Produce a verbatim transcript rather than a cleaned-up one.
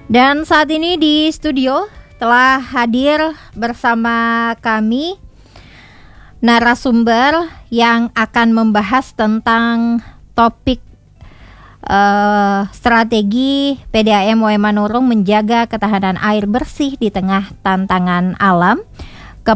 Dan saat ini di studio telah hadir bersama kami narasumber yang akan membahas tentang topik uh, strategi P D A M U E Manurung menjaga ketahanan air bersih di tengah tantangan alam.